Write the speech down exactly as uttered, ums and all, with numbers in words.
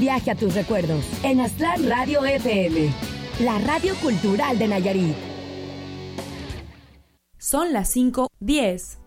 viaje a tus recuerdos en Aztlán Radio F M, la radio cultural de Nayarit. Son las cinco diez.